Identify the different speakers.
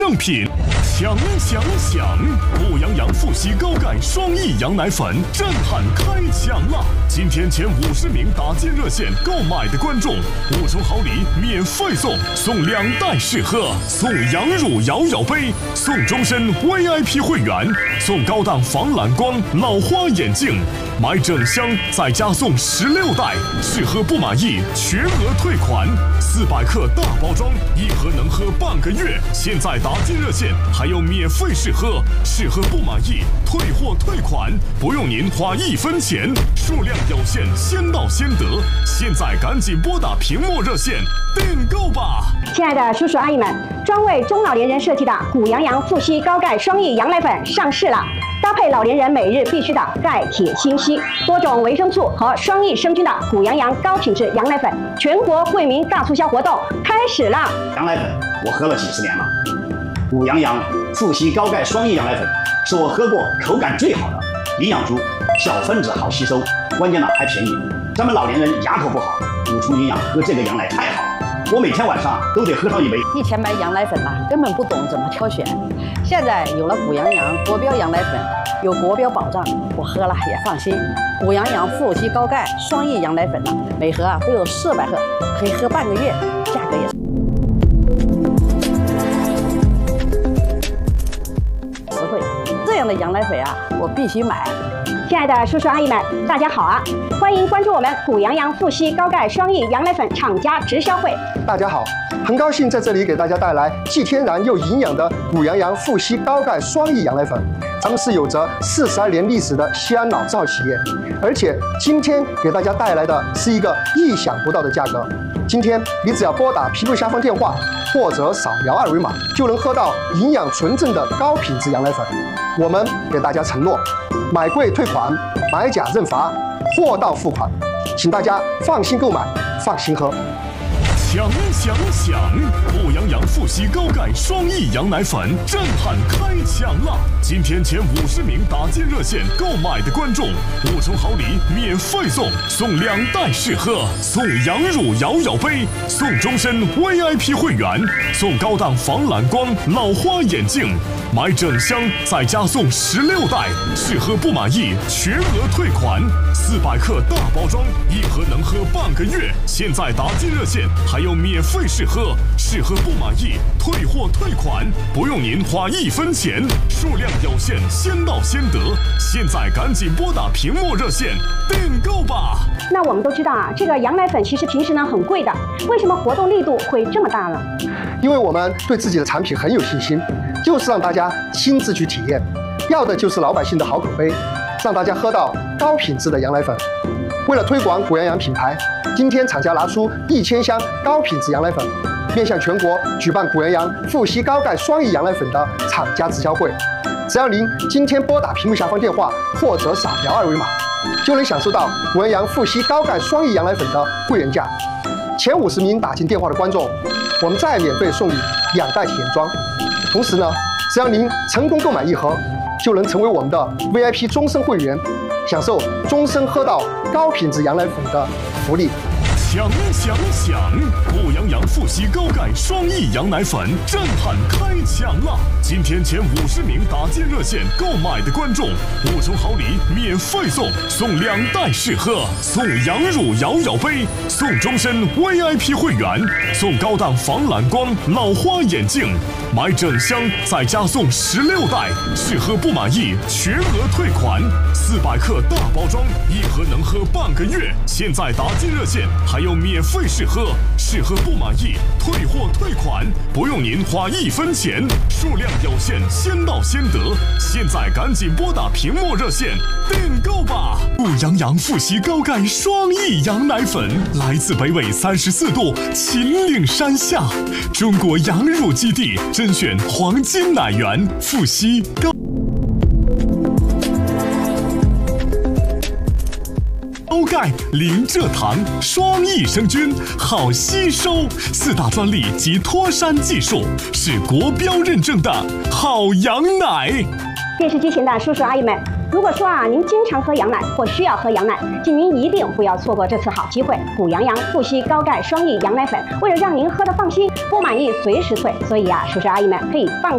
Speaker 1: 正品，强！补阳阳富硒高钙双益羊奶粉震撼开抢了！今天前50名打进热线购买的观众，5重好礼免费送2袋试喝，送羊乳摇摇杯，送终身 VIP 会员，送高档防蓝光老花眼镜。买整箱再加送16袋，试喝不满意全额退款。400克大包装，1盒能喝半个月。现在打进热线还有免费试喝，试喝不满意退货退款，不用您花1分钱，数量有限，先到先得。现在赶紧拨打屏幕热线订购吧！
Speaker 2: 亲爱的叔叔阿姨们，专为中老年人设计的补阳阳富硒高钙双益羊奶粉上市了。搭配老年人每日必需的钙、铁、锌、硒，多种维生素和双益生菌的补阳阳高品质羊奶粉，全国惠民大促销活动开始了。
Speaker 3: 羊奶粉我喝了几十年了，补阳阳富硒高钙双益羊奶粉是我喝过口感最好的，营养足，小分子好吸收，关键呢还便宜。咱们老年人牙口不好，补充营养喝这个羊奶太好了。我每天晚上都得喝上1杯。
Speaker 4: 以前买羊奶粉根本不懂怎么挑选，现在有了补阳阳国标羊奶粉，有国标保障，我喝了也放心。补阳阳富硒高钙双益羊奶粉每盒都有400克，可以喝半个月，价格也实惠。这样的羊奶粉我必须买。
Speaker 2: 亲爱的叔叔阿姨们，大家好啊！欢迎关注我们补阳阳富硒高钙双益羊奶粉厂家直销会。
Speaker 5: 大家好，很高兴在这里给大家带来既天然又营养的补阳阳富硒高钙双益羊奶粉。咱们是有着42年历史的西安老字企业，而且今天给大家带来的是一个意想不到的价格。今天你只要拨打屏幕下方电话，或者扫描2维码，就能喝到营养纯正的高品质羊奶粉。我们给大家承诺，买贵退款，买假认罚，货到付款，请大家放心购买，放心喝。
Speaker 1: 强！补阳阳富硒高钙双益羊奶粉震撼开抢了！今天前50名打进热线购买的观众，5重好礼免费送2袋试喝，送羊乳摇摇杯，送终身 VIP 会员，送高档防蓝光老花眼镜。买整箱再加送16袋，试喝不满意全额退款。400克大包装，1盒能喝半个月。现在打进热线还有免费试喝，试喝不满意退货退款，不用您花1分钱，数量有限，先到先得。现在赶紧拨打屏幕热线订购吧！
Speaker 2: 那我们都知道这个羊奶粉其实平时很贵的，为什么活动力度会这么大呢？
Speaker 5: 因为我们对自己的产品很有信心，就是让大家亲自去体验，要的就是老百姓的好口碑，让大家喝到高品质的羊奶粉。为了推广补阳阳品牌，今天厂家拿出1000箱高品质羊奶粉，面向全国举办补阳阳富硒高钙双益羊奶粉的厂家直销会。只要您今天拨打屏幕下方电话，或者扫描2维码，就能享受到补阳阳富硒高钙双益羊奶粉的会员价。前50名打进电话的观众，我们再免费送你2袋体验装。同时呢，只要您成功购买1盒，就能成为我们的 VIP 终身会员，享受终身喝到高品质羊奶粉的福利。
Speaker 1: 强！补阳阳富硒高钙双益羊奶粉震撼开抢了！今天前50名打进热线购买的观众，5重好礼免费送2袋试喝，送羊乳摇摇杯，送终身 VIP 会员，送高档防蓝光老花眼镜。买整箱再加送16袋，试喝不满意全额退款。400克大包装，1盒能喝半个月。现在打进热线还有免费试喝，试喝不满意退货退款，不用您花1分钱，数量有限，先到先得。现在赶紧拨打屏幕热线订购吧！补阳阳富硒高钙双益羊奶粉来自北纬34度秦岭山下，中国羊乳基地甄选黄金奶源富硒高钙零蔗糖双益生菌，好吸收，4大专利及脱山技术，是国标认证的好羊奶。
Speaker 2: 电视机前的叔叔阿姨们，如果说您经常喝羊奶或需要喝羊奶，请您一定不要错过这次好机会。补阳阳富硒高钙双益羊奶粉，为了让您喝得放心，不满意随时退，所以叔叔阿姨们可以放